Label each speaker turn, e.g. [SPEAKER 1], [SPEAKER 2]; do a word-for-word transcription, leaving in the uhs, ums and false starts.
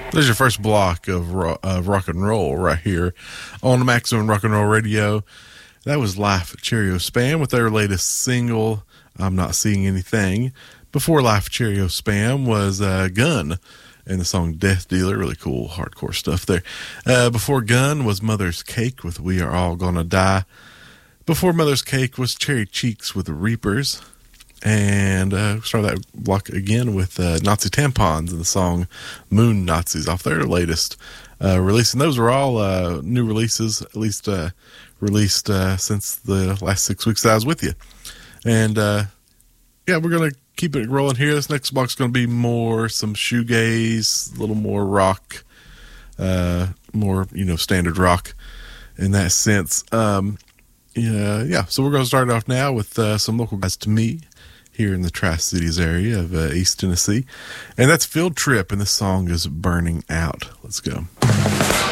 [SPEAKER 1] There's your first block of rock, uh, rock and roll right here on the Maximum Rock and Roll Radio. That was Life Cheerio Spam with their latest single, I'm Not Seeing Anything. Before Life Cheerio Spam was uh, Gun and the song Death Dealer. Really cool hardcore stuff there. Uh, before Gun was Mother's Cake with We Are All Gonna Die. Before Mother's Cake was Cherry Cheeks with Reapers. And uh, start that block again with uh, Nazi Tampons and the song Moon Nazis off their latest uh, release. And those were all uh, new releases, at least uh, released uh, since the last six weeks that I was with you. And uh, yeah, we're going to keep it rolling here. This next block's going to be more some shoegaze, a little more rock, uh, more, you know, standard rock in that sense. Um, yeah, yeah, so we're going to start off now with uh, some local guys to me here in the Tri-Cities area of uh, East Tennessee. And that's Field Trip, and this song is Burning Out. Let's go.